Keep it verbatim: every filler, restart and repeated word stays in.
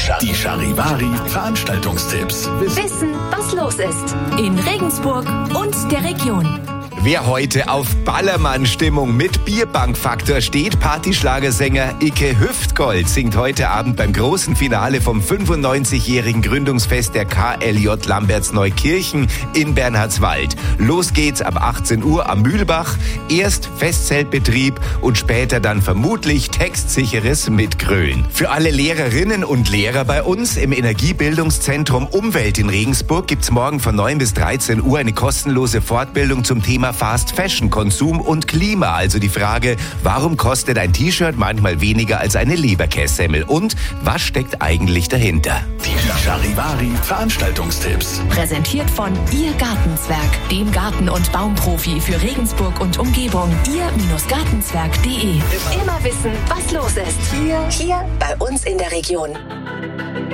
Die Charivari Veranstaltungstipps. Wissen, was los ist in Regensburg und der Region. Wer heute auf Ballermann-Stimmung mit Bierbankfaktor steht, Partyschlagersänger Icke Hüftgold singt heute Abend beim großen Finale vom fünfundneunzigjährigen Gründungsfest der K L J Lambertsneukirchen in Bernhardswald. Los geht's ab achtzehn Uhr am Mühlbach. Erst Festzeltbetrieb und später dann vermutlich textsicheres Mitgrölen. Für alle Lehrerinnen und Lehrer bei uns im Energiebildungszentrum Umwelt in Regensburg gibt's morgen von neun bis dreizehn Uhr eine kostenlose Fortbildung zum Thema Fast Fashion, Konsum und Klima. Also die Frage, warum kostet ein T-Shirt manchmal weniger als eine Leberkässemmel? Und was steckt eigentlich dahinter? Die Charivari Veranstaltungstipps. Präsentiert von Ihr Gartenzwerg, dem Garten- und Baumprofi für Regensburg und Umgebung. Ihr-Gartenzwerg punkt de. Immer wissen, was los ist. Hier, hier bei uns in der Region.